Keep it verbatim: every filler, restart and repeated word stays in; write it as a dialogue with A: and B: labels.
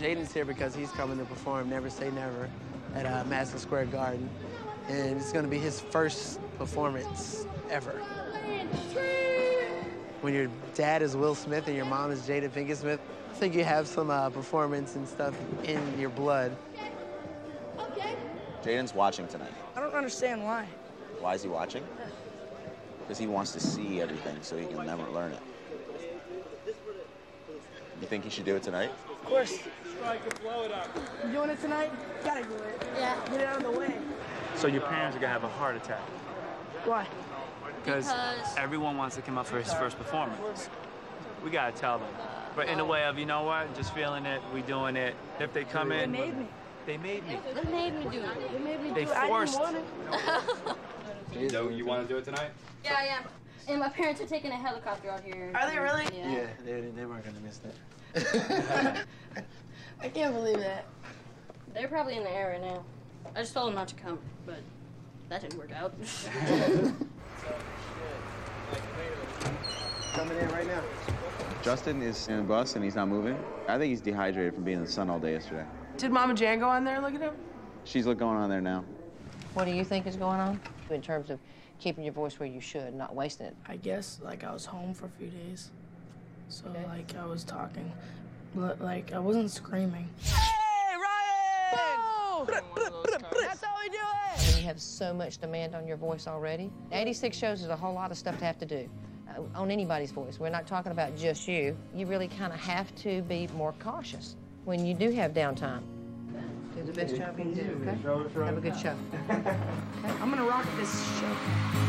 A: Jaden's here because he's coming to perform Never Say Never at uh, Madison Square Garden. And it's gonna be his first performance ever. When your dad is Will Smith and your mom is Jada Pinkett Smith, I think you have some uh, performance and stuff in your blood.
B: Jaden's watching tonight.
C: I don't understand why.
B: Why is he watching? Because he wants to see everything so he can never learn it. You think he should do it tonight?
C: Of course. You doing it tonight? Gotta do it. Yeah. Get it out of the way.
D: So your parents are gonna have a heart attack.
C: Why?
D: Because everyone wants to come up for his first performance. We gotta tell them. But in the way of, you know what, just feeling it, we doing it. If they come in.
C: They made me.
D: They made me.
E: They made me do it.
C: They made me
D: They
C: do it.
D: forced.
C: I didn't want it.
F: So you want to do it tonight?
E: Yeah, I am. And my parents are taking a helicopter out here.
C: Are they really?
E: Yeah.
A: Yeah, they, they weren't gonna miss that.
C: I can't believe that.
E: They're probably in the air right now. I just told them not to come, but that didn't work out.
A: Coming in right now.
B: Justin is in the bus and he's not moving. I think he's dehydrated from being in the sun all day yesterday.
C: Did Mama Jan go on there and look at him?
B: She's going on there now.
G: What do you think is going on in terms of keeping your voice where you should, not wasting it?
C: I guess, like, I was home for a few days. So,
G: Okay.
C: like, I was talking. But, like, I wasn't screaming.
G: Hey, Ryan! That's how we do it! And you have so much demand on your voice already. eighty-six shows is a whole lot of stuff to have to do uh, on anybody's voice. We're not talking about just you. You really kind of have to be more cautious when you do have downtime. Do the best job you can do, okay? Have a good show.
C: I'm gonna rock this show.